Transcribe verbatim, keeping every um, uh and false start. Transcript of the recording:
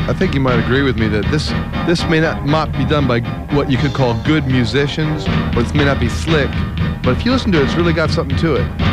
I think you might agree with me that this this may not, not be done by what you could call good musicians, or this may not be slick, but if you listen to it, it's really got something to it.